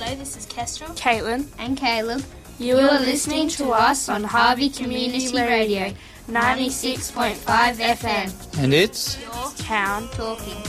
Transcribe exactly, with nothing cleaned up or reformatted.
Hello, this is Kestrel. Caitlin. And Caleb. You are listening to us on Harvey Community Radio, ninety-six point five F M. And it's Town Talking.